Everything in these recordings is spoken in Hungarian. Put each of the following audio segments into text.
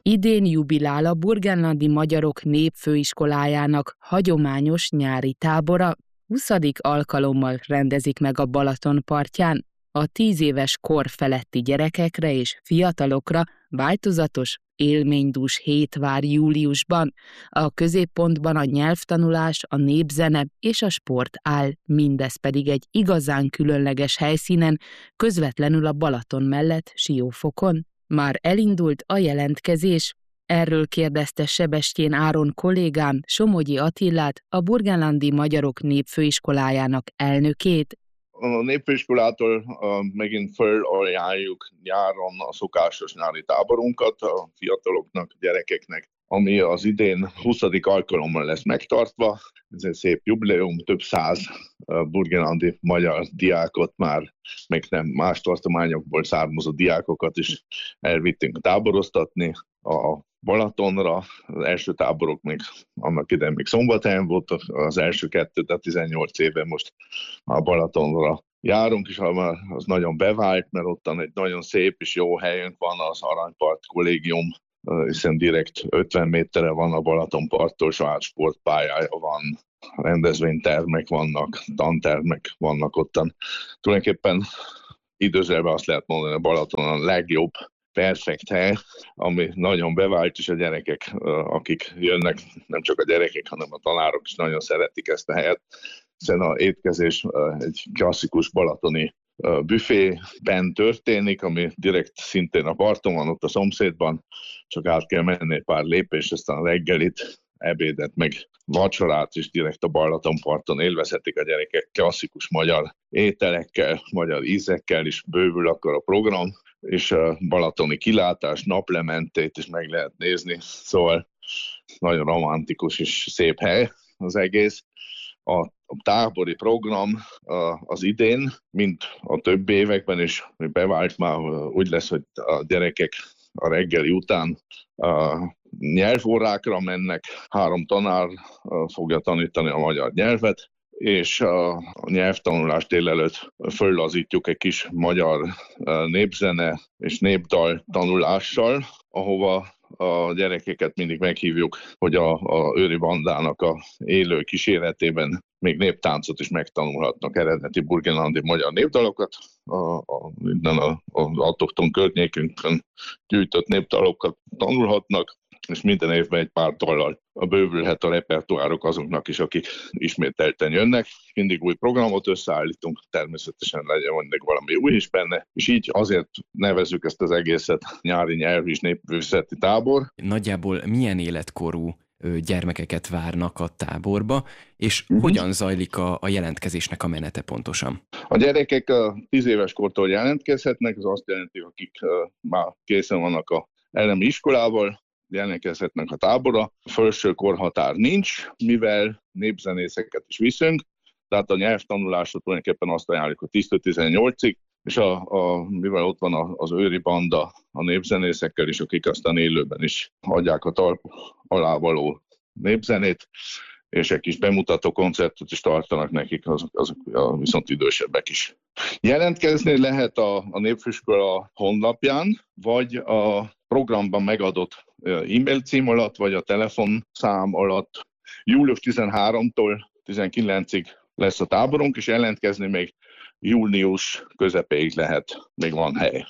Idén jubilál a burgenlandi magyarok népfőiskolájának hagyományos nyári tábora, 20. alkalommal rendezik meg a Balaton partján. A 10 éves kor feletti gyerekekre és fiatalokra változatos, élménydús hét vár júliusban. A középpontban a nyelvtanulás, a népzene és a sport áll, mindez pedig egy igazán különleges helyszínen, közvetlenül a Balaton mellett, Siófokon. Már elindult a jelentkezés. Erről kérdezte Sebestyén Áron kollégám, Somogyi Attilát, a burgenlandi magyarok népfőiskolájának elnökét. A népfőiskolától megint felajánljuk nyáron a szokásos nyári táborunkat a fiataloknak, gyerekeknek, ami az idén 20. alkalommal lesz megtartva. Ez egy szép jubileum, több száz burgenlandi magyar diákot már, meg nem más tartományokból származó diákokat is elvittünk táboroztatni a Balatonra. Az első táborok még annak idején még Szombathelyen voltak, az első 2, tehát 18 éve most a Balatonra járunk, és az nagyon bevált, mert ottan egy nagyon szép és jó helyünk van, az Aranypart Kollégium, hiszen direkt 50 méterre van a Balatonparttól, saját sportpályája van, rendezvénytermek vannak, tantermek vannak ottan. Tulajdonképpen időzőben azt lehet mondani, a Balaton a legjobb, perfekt hely, ami nagyon bevált, és a gyerekek, akik jönnek, nem csak a gyerekek, hanem a tanárok is nagyon szeretik ezt a helyet, hiszen az étkezés egy klasszikus balatoni büfében történik, ami direkt szintén a parton van, ott a szomszédban, csak át kell menni pár lépés, aztán a reggelit, ebédet, meg vacsorát is direkt a Balatonparton élvezhetik a gyerekek klasszikus magyar ételekkel, magyar ízekkel is bővül akkor a program, és a balatoni kilátás, naplementét is meg lehet nézni, szóval nagyon romantikus és szép hely az egész. A tábori program az idén, mint a többi években is bevált már, úgy lesz, hogy a gyerekek a reggeli után nyelvórákra mennek, 3 tanár fogja tanítani a magyar nyelvet, és a nyelvtanulás délelőtt föllazítjuk egy kis magyar népzene és népdal tanulással, ahova a gyerekeket mindig meghívjuk, hogy a őri bandának a élő kíséretében még néptáncot is megtanulhatnak, eredeti burgenlandi magyar népdalokat, az autokton környékünkön gyűjtött népdalokat tanulhatnak, és minden évben egy pár dallal bővülhet a repertoárok azoknak is, akik ismételten jönnek. Mindig új programot összeállítunk, természetesen legyen mindig valami új is benne, és így azért nevezzük ezt az egészet nyári nyelv és népművészeti tábor. Nagyjából milyen életkorú gyermekeket várnak a táborba, és hogyan zajlik a jelentkezésnek a menete pontosan? A gyerekek 10 éves kortól jelentkezhetnek, ez azt jelenti, akik már készen vannak a elemi iskolával, jelentkezhetnek a táborra. Felső korhatár nincs, mivel népzenészeket is viszünk, tehát a nyelvtanulásra tulajdonképpen azt ajánljuk, hogy 10-18-ig, és mivel ott van az őri banda a népzenészekkel is, akik aztán élőben is adják a talp alá való népzenét, és egy kis bemutató koncertet is tartanak nekik, azok viszont idősebbek is. Jelentkezni lehet a népfőiskola honlapján, vagy a programban megadott e-mail cím alatt, vagy a telefonszám alatt. Július 13-tól 19-ig lesz a táborunk, és jelentkezni még június közepéig lehet, még van hely.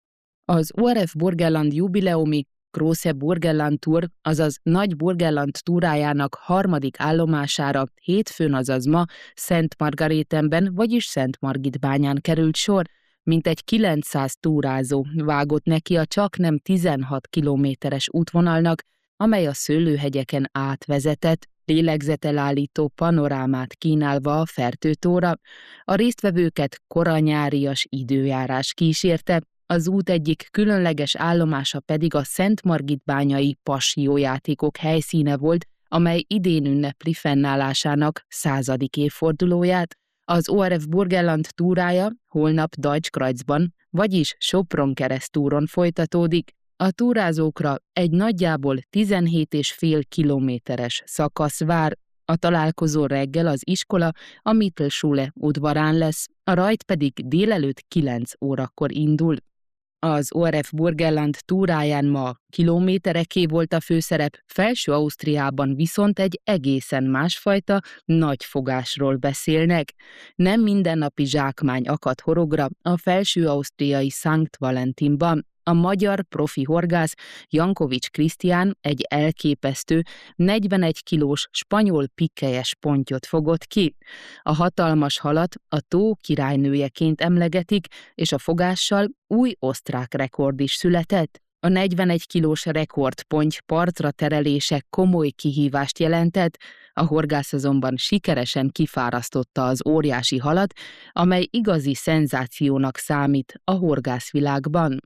Az ORF Burgenland jubileumi Große Burgenland Tour, azaz Nagy Burgenland túrájának 3. állomására hétfőn, azaz ma Szentmargarétenben, vagyis Szentmargitbányán került sor. Mintegy 900 túrázó vágott neki a csaknem 16 kilométeres útvonalnak, amely a szőlőhegyeken átvezetett, lélegzetelállító panorámát kínálva a Fertőtóra. A résztvevőket koranyárias időjárás kísérte, az út egyik különleges állomása pedig a szentmargitbányai passiójátékok helyszíne volt, amely idén ünnepli fennállásának 100. évfordulóját. Az ORF Burgenland túrája holnap Deutschkreuzban, vagyis Sopron-keresztúron folytatódik. A túrázókra egy nagyjából 17,5 kilométeres szakasz vár. A találkozó reggel az iskola, a Mittelschule udvarán lesz, a rajt pedig délelőtt 9 órakor indul. Az ORF Burgenland túráján ma kilométereké volt a főszerep, Felső-Ausztriában viszont egy egészen másfajta nagyfogásról beszélnek. Nem mindennapi zsákmány akad horogra a felső-ausztriai Sankt Valentinban. A magyar profi horgász Jankovics Krisztián egy elképesztő 41 kilós spanyol pikkelyes pontyot fogott ki. A hatalmas halat a tó királynőjeként emlegetik, és a fogással új osztrák rekord is született. A 41 kilós rekordponty partra terelése komoly kihívást jelentett, a horgász azonban sikeresen kifárasztotta az óriási halat, amely igazi szenzációnak számít a horgászvilágban.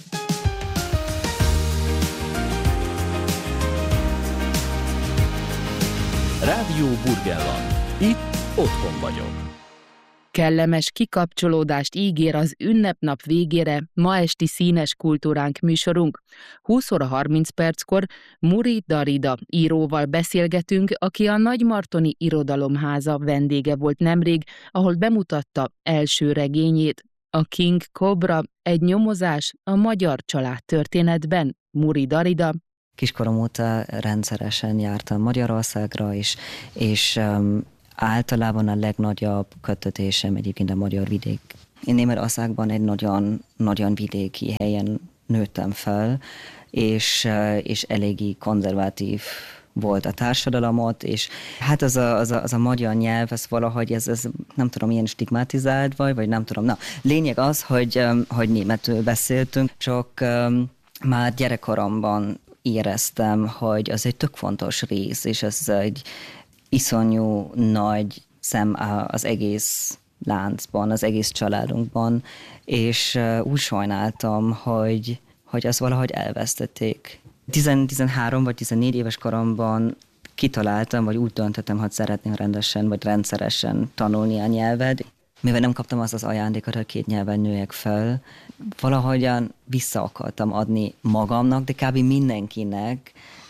Rádió Burgenland. Itt otthon vagyok. Kellemes kikapcsolódást ígér az ünnepnap végére ma esti Színes kultúránk műsorunk. 20 óra 30 perckor Muri Darida íróval beszélgetünk, aki a Nagymartoni Irodalomháza vendége volt nemrég, ahol bemutatta első regényét. A King Cobra, egy nyomozás a magyar családtörténetben. Muri Darida. Kiskorom óta rendszeresen jártam Magyarországra, és általában a legnagyobb köttetésem egyébként a magyar vidék. Én Németországban egy nagyon vidéki helyen nőttem fel, és eléggé konzervatív volt a társadalomot, és hát az a magyar nyelv, ez valahogy ez nem tudom, ilyen stigmatizált vagy nem tudom. Na, lényeg az, hogy németül beszéltünk, csak már gyerekkoromban éreztem, hogy az egy tök fontos rész, és ez egy iszonyú nagy szem az egész láncban, az egész családunkban, és úgy sajnáltam, hogy azt valahogy elvesztették. 13 vagy 14 éves koromban kitaláltam, vagy úgy döntöttem, hogy szeretném rendesen vagy rendszeresen tanulni a nyelvet. Mivel nem kaptam az ajándékot, hogy 2 nyelven nőjek fel, valahogyan vissza akartam adni magamnak, de kb. Mindenkinek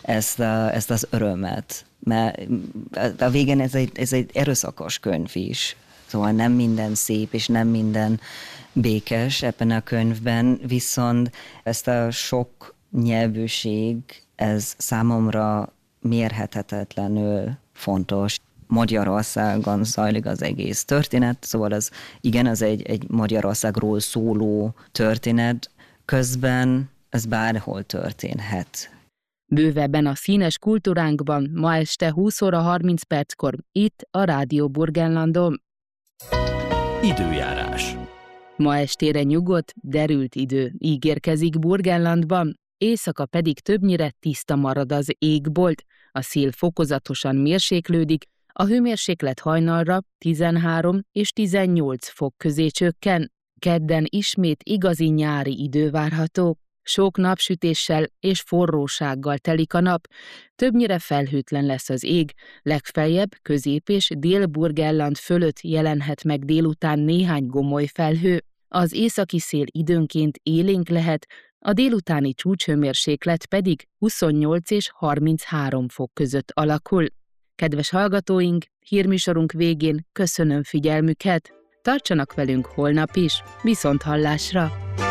ezt az örömet. Mert a végén ez egy erőszakos könyv is. Szóval nem minden szép, és nem minden békés ebben a könyvben, viszont ezt a sok nyelvűség, ez számomra mérhetetlenül fontos. Magyarországon zajlik az egész történet, szóval az egy Magyarországról szóló történet, közben ez bárhol történhet. Bővebben a Színes kultúránkban ma este 20 óra 30 perckor, itt a Rádió Burgenlandon. Időjárás. Ma estére nyugodt, derült idő ígérkezik Burgenlandban, éjszaka pedig többnyire tiszta marad az égbolt, a szél fokozatosan mérséklődik, a hőmérséklet hajnalra 13 és 18 fok közé csökken, kedden ismét igazi nyári idő várható. Sok napsütéssel és forrósággal telik a nap, többnyire felhőtlen lesz az ég, legfeljebb Közép- és Dél-Burgenland fölött jelenhet meg délután néhány gomoly felhő. Az északi szél időnként élénk lehet, a délutáni csúcshőmérséklet pedig 28 és 33 fok között alakul. Kedves hallgatóink, hírműsorunk végén köszönöm figyelmüket, tartsanak velünk holnap is, viszonthallásra!